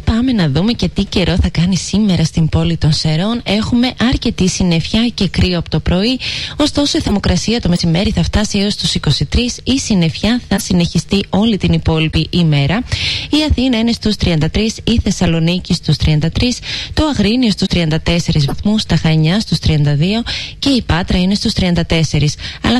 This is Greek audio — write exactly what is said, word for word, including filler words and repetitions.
πάμε να δούμε και τι καιρό θα κάνει σήμερα στην πόλη των Σερών. Έχουμε αρκετή συννεφιά και κρύο από το πρωί. Ωστόσο, η θερμοκρασία το μεσημέρι θα φτάσει έως τους είκοσι τρεις. Η συννεφιά θα συνεχιστεί όλη την υπόλοιπη ημέρα. Η Αθήνα είναι στους τριάντα τρεις, η Θεσσαλονίκη στους τριάντα τρεις, το Αγρίνιο στους τριάντα τέσσερις βαθμούς, τα Χανιά στους τριάντα δύο και η Πάτρα είναι στους τριάντα τέσσερις. Αλλά